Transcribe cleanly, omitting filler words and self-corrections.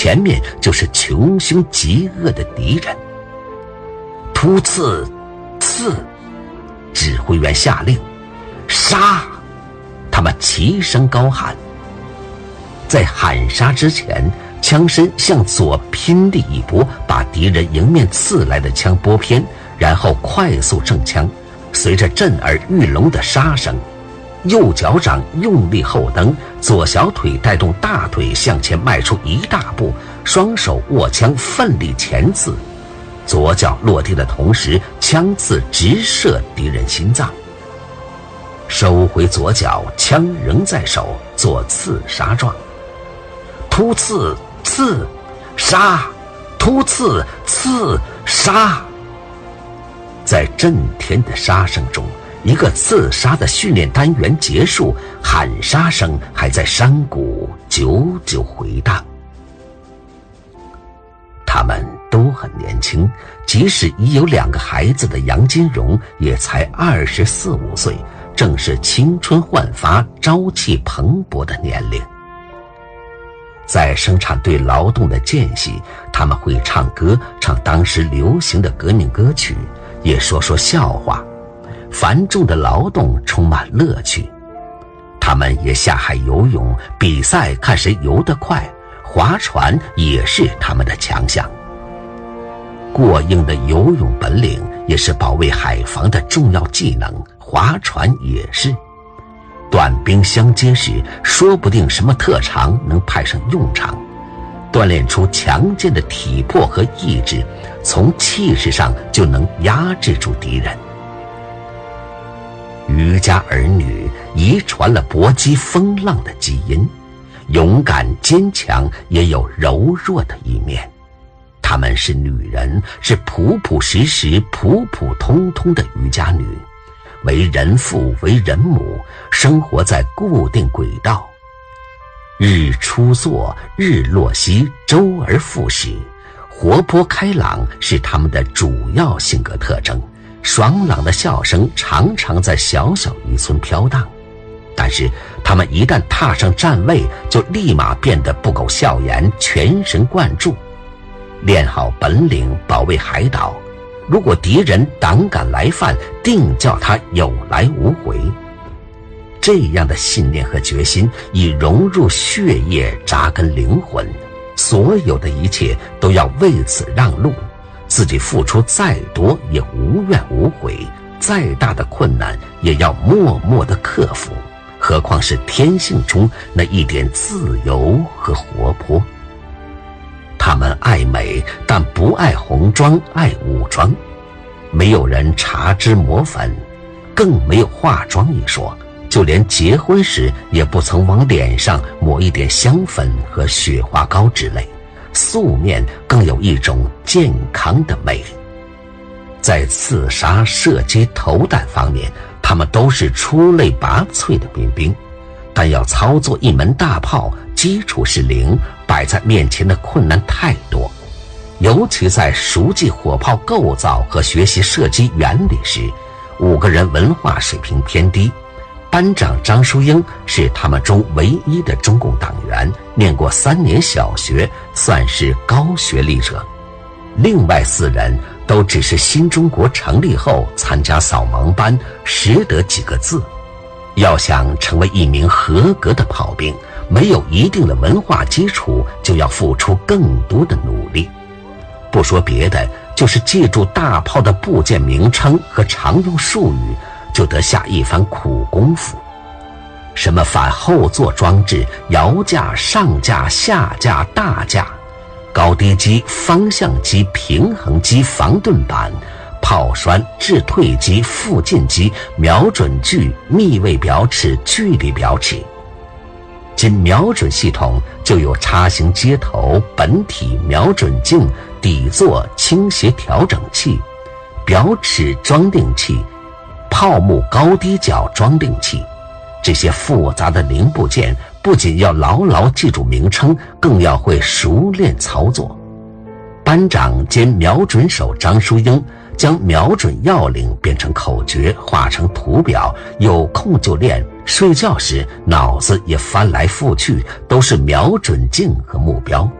前面就是穷凶极恶的敌人。突刺，刺！指挥员下令，杀！他们齐声高喊。在喊杀之前，枪身向左拼力一拨，把敌人迎面刺来的枪拨偏，然后快速正枪，随着震耳欲聋的杀声，右脚掌用力后蹬，左小腿带动大腿向前迈出一大步，双手握枪奋力前刺，左脚落地的同时，枪刺直射敌人心脏。收回左脚，枪仍在手，做刺杀状。突刺，刺，杀！突刺，刺，杀！在震天的杀声中，一个刺杀的训练单元结束，喊杀声还在山谷久久回荡。他们都很年轻，即使已有2个孩子的杨金荣也才24、25岁，正是青春焕发、朝气蓬勃的年龄。在生产队劳动的间隙，他们会唱歌，唱当时流行的革命歌曲，也说说笑话。繁重的劳动充满乐趣。他们也下海游泳，比赛看谁游得快，划船也是他们的强项。过硬的游泳本领也是保卫海防的重要技能，划船也是。短兵相接时，说不定什么特长能派上用场，锻炼出强健的体魄和意志，从气势上就能压制住敌人。余家儿女遗传了搏击风浪的基因，勇敢坚强，也有柔弱的一面。她们是女人，是朴朴实实、普普通通的余家女，为人父，为人母，生活在固定轨道。日出作，日落西，周而复始。活泼开朗是她们的主要性格特征，爽朗的笑声常常在小小渔村飘荡。但是她们一旦踏上站位，就立马变得不苟笑颜，全神贯注，练好本领，保卫海岛。如果敌人胆敢来犯，定叫他有来无回。这样的信念和决心已融入血液，扎根灵魂，所有的一切都要为此让路，自己付出再多也无怨无悔，再大的困难也要默默地克服，何况是天性中那一点自由和活泼。他们爱美，但不爱红妆，爱武装。没有人擦脂抹粉，更没有化妆一说，就连结婚时也不曾往脸上抹一点香粉和雪花膏之类，素面更有一种健康的美。在刺杀、射击、投弹方面，他们都是出类拔萃的民兵，但要操作一门大炮，基础是零，摆在面前的困难太多。尤其在熟记火炮构造和学习射击原理时，5个人文化水平偏低。班长张淑英是他们中唯一的中共党员，念过3年小学，算是高学历者。另外4人都只是新中国成立后参加扫盲班，识得几个字。要想成为一名合格的炮兵，没有一定的文化基础，就要付出更多的努力。不说别的，就是记住大炮的部件名称和常用术语，就得下一番苦功夫。什么反后座装置、摇架、上架、下架、大架、高低机、方向机、平衡机、防盾板、炮栓、制退机、附近机、瞄准距、密位表尺、距离表尺。仅瞄准系统就有叉形接头、本体瞄准镜、底座倾斜调整器、表尺装订器、炮木高低角装订器。这些复杂的零部件不仅要牢牢记住名称，更要会熟练操作。班长兼瞄准手张淑英将瞄准要领变成口诀，画成图表，有空就练，睡觉时脑子也翻来覆去，都是瞄准镜和目标。